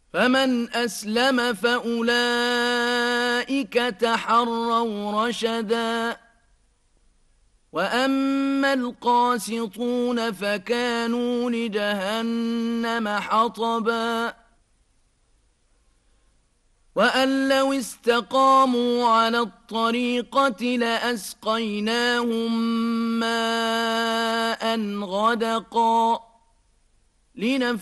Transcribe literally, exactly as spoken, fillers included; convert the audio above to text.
فمن أسلم فأولئك تحروا رشدا وأما القاسطون فكانوا لجهنم حطبا وأن لو استقاموا على الطريقة لأسقيناهم ماء غدقا